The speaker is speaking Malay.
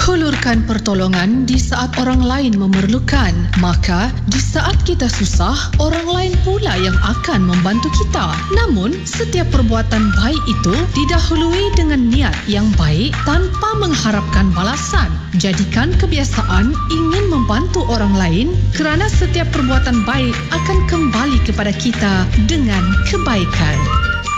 Hulurkan pertolongan di saat orang lain memerlukan. Maka, di saat kita susah, orang lain pula yang akan membantu kita. Namun, setiap perbuatan baik itu didahului dengan niat yang baik tanpa mengharapkan balasan. Jadikan kebiasaan ingin membantu orang lain kerana setiap perbuatan baik akan kembali kepada kita dengan kebaikan.